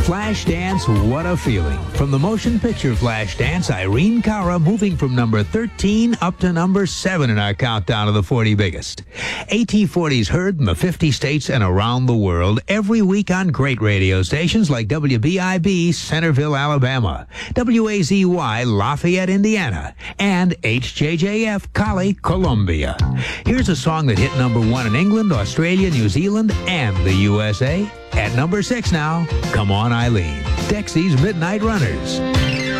Flashdance, what a feeling. From the motion picture Flashdance, Irene Cara moving from number 13 up to number 7 in our countdown of the 40 biggest. AT40's heard in the 50 states and around the world every week on great radio stations like WBIB, Centerville, Alabama, WAZY, Lafayette, Indiana, and HJJF, Cali, Colombia. Here's a song that hit number 1 in England, Australia, New Zealand, and the USA. At number 6 now, Come On Eileen, Dexy's Midnight Runners.